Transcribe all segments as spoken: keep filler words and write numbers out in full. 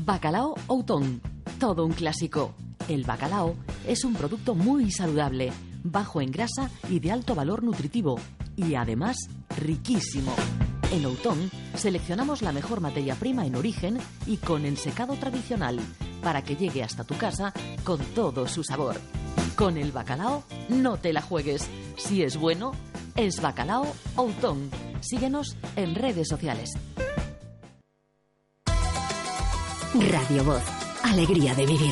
Bacalao Outón, todo un clásico. El bacalao es un producto muy saludable, bajo en grasa y de alto valor nutritivo, y además riquísimo. En Outón seleccionamos la mejor materia prima en origen y con ensecado tradicional, para que llegue hasta tu casa con todo su sabor. Con el bacalao no te la juegues. Si es bueno, es Bacalao Outón. Síguenos en redes sociales. Radio Voz, alegría de vivir.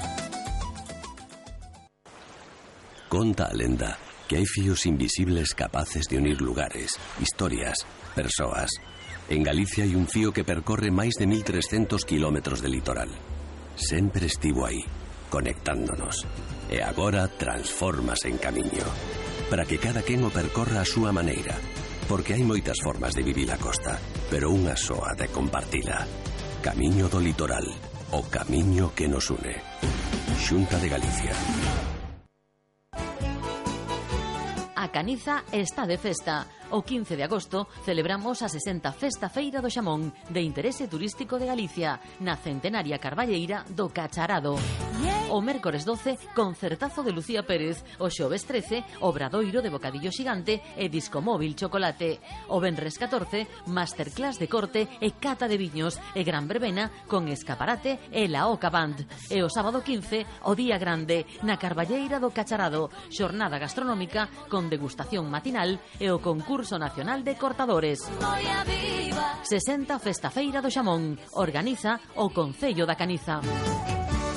Conta a lenda que hai fíos invisibles capaces de unir lugares, historias, persoas. En Galicia hai un fío que percorre máis de mil trescentos kilómetros de litoral. Sempre estivo aí, conectándonos. E agora transfórmase en camiño, para que cada quen o percorra a súa maneira. Porque hai moitas formas de vivir a costa, pero unha soa de compartila. Camiño do litoral, o camiño que nos une. Xunta de Galicia. A Caniza está de festa. O quince de agosto celebramos a sesenta Festa Feira do Xamón, de interese turístico de Galicia, na centenaria carballeira do Cacharado. O mércores doce, concertazo de Lucía Pérez. O xoves trece, obradoiro de bocadillo xigante e disco móvil chocolate. O venres catorce, masterclass de corte e cata de viños e gran verbena con escaparate e la Oca Band. E o sábado quince, o día grande, na carballeira do Cacharado, xornada gastronómica con degustación matinal e o concurso nacional de cortadores. sesenta Festa Feira do Xamón. Organiza o Concello da Caniza.